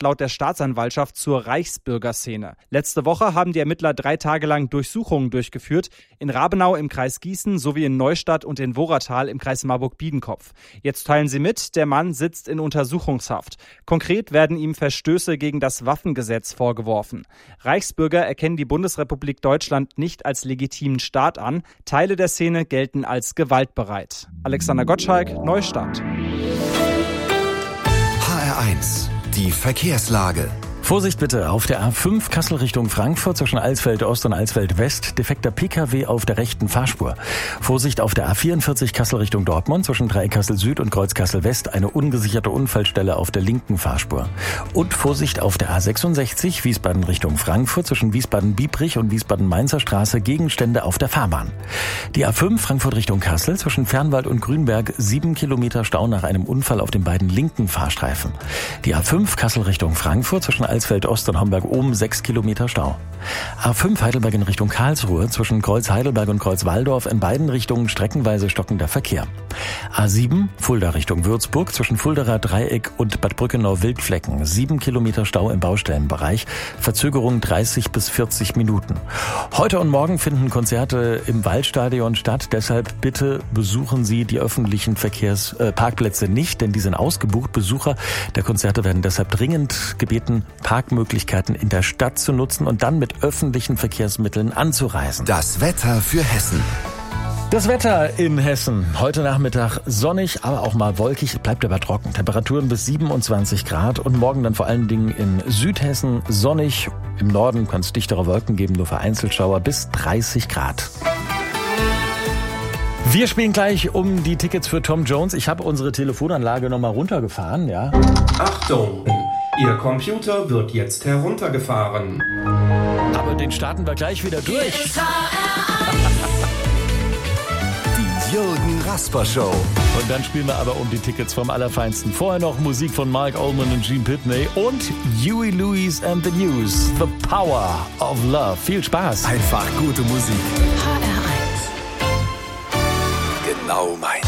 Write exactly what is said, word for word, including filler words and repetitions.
laut der Staatsanwaltschaft zur Reichsbürgerszene. Letzte Woche haben die Ermittler drei Tage lang Durchsuchungen durchgeführt, in Rabenau im Kreis Gießen sowie in Neustadt und in Woratal im Kreis Marburg-Biedenkopf. Jetzt teilen sie mit, der Mann sitzt in Untersuchungshaft. Konkret werden ihm Verstöße gegen das Waffengesetz vorgeworfen. Reichsbürger erkennen die Bundesrepublik Deutschland nicht als legitimen Staat an. Teile der Szene gelten als gewaltbereit. Alexander Gottschalk, Neustadt. H R eins, die Verkehrslage. Vorsicht bitte, auf der A fünf Kassel Richtung Frankfurt zwischen Alsfeld Ost und Alsfeld West, defekter Pkw auf der rechten Fahrspur. Vorsicht auf der A vierundvierzig Kassel Richtung Dortmund zwischen Dreieck Kassel Süd und Kreuz Kassel West, eine ungesicherte Unfallstelle auf der linken Fahrspur. Und Vorsicht auf der A sechsundsechzig Wiesbaden Richtung Frankfurt zwischen Wiesbaden-Biebrich und Wiesbaden-Mainzer Straße, Gegenstände auf der Fahrbahn. Die A fünf Frankfurt Richtung Kassel zwischen Fernwald und Grünberg, sieben Kilometer Stau nach einem Unfall auf den beiden linken Fahrstreifen. Die A fünf Kassel Richtung Frankfurt zwischen Alsfeld Ost und Homberg-Ohm, sechs Kilometer Stau. A fünf Heidelberg in Richtung Karlsruhe zwischen Kreuz Heidelberg und Kreuz Walldorf, in beiden Richtungen streckenweise stockender Verkehr. A sieben Fulda Richtung Würzburg zwischen Fuldaer Dreieck und Bad Brückenau-Wildflecken, sieben Kilometer Stau im Baustellenbereich, Verzögerung dreißig bis vierzig Minuten. Heute und morgen finden Konzerte im Waldstadion statt, deshalb bitte besuchen Sie die öffentlichen Verkehrsparkplätze äh, nicht, denn die sind ausgebucht. Besucher der Konzerte werden deshalb dringend gebeten, Parkmöglichkeiten in der Stadt zu nutzen und dann mit öffentlichen Verkehrsmitteln anzureisen. Das Wetter für Hessen. Das Wetter in Hessen. Heute Nachmittag sonnig, aber auch mal wolkig, bleibt aber trocken. Temperaturen bis siebenundzwanzig Grad und morgen dann vor allen Dingen in Südhessen sonnig. Im Norden kann es dichtere Wolken geben, nur vereinzelt Schauer bis dreißig Grad. Wir spielen gleich um die Tickets für Tom Jones. Ich habe unsere Telefonanlage nochmal runtergefahren, ja. Achtung! Ihr Computer wird jetzt heruntergefahren. Aber den starten wir gleich wieder durch. Die Jürgen Rasper Show. Und dann spielen wir aber um die Tickets vom Allerfeinsten. Vorher noch Musik von Mark Allman und Gene Pitney und Huey Lewis and the News. The Power of Love. Viel Spaß. Einfach gute Musik. H R eins. Genau mein